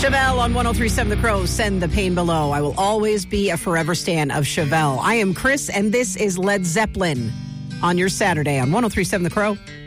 Chevelle on 103.7 The Crow. Send the pain below. I will always be a forever stan of Chevelle. I am Chris, and this is Led Zeppelin on your Saturday on 103.7 The Crow.